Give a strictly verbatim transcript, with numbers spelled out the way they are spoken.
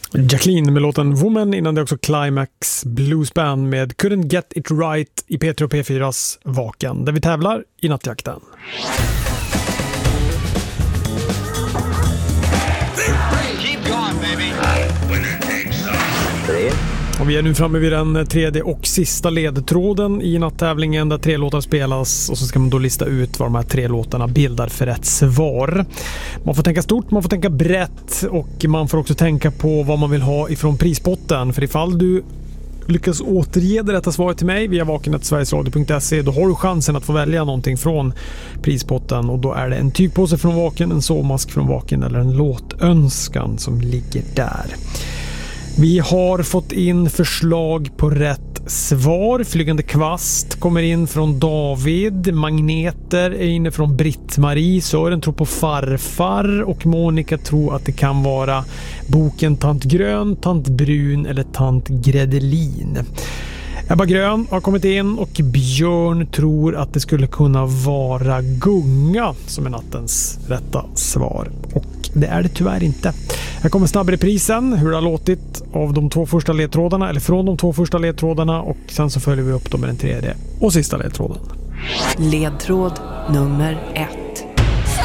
Jacqueline med låten Woman, innan det också Climax Blues Band med Couldn't Get It Right i P tre och P fyras Vaken, där vi tävlar i nattjakten. Keep going, baby. Och vi är nu framme vid den tredje och sista ledtråden i natttävlingen, där tre låtar spelas och så ska man då lista ut vad de här tre låtarna bildar för rätt svar. Man får tänka stort, man får tänka brett och man får också tänka på vad man vill ha ifrån prispotten. För ifall du lyckas återge det rätta svaret till mig via vaken snabel-a sverigesradio punkt se, då har du chansen att få välja någonting från prispotten, och då är det en tygpåse från Vaken, en sovmask från Vaken eller en låtönskan som ligger där. Vi har fått in förslag på rätt svar. Flygande kvast kommer in från David. Magneter är inne från Britt-Marie. Sören tror på farfar. Och Monica tror att det kan vara boken Tant Grön, Tant Brun eller Tant Gredelin. Ebba Grön har kommit in och Björn tror att det skulle kunna vara Gunga som är nattens rätta svar. Och det är det tyvärr inte. Här kommer snabbreprisen, hur det har låtit av de två första ledtrådarna, eller från de två första ledtrådarna, och sen så följer vi upp dem med den tredje och sista ledtråden. Ledtråd nummer ett.